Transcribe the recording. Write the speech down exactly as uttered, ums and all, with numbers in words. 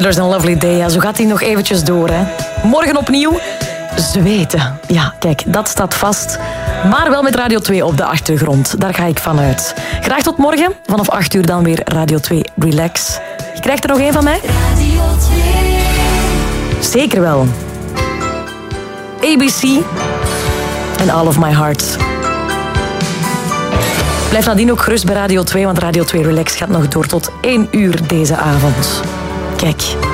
There's a Lovely Day. Ja, zo gaat hij nog eventjes door. Hè. Morgen opnieuw. Zweten. Ja, kijk, dat staat vast. Maar wel met Radio twee op de achtergrond. Daar ga ik vanuit. Graag tot morgen. Vanaf acht uur dan weer Radio twee Relax. Je krijgt er nog één van mij? Radio twee. Zeker wel. A B C. En All of My Heart. Blijf nadien ook gerust bij Radio twee, want Radio twee Relax gaat nog door tot één uur deze avond. Kijk.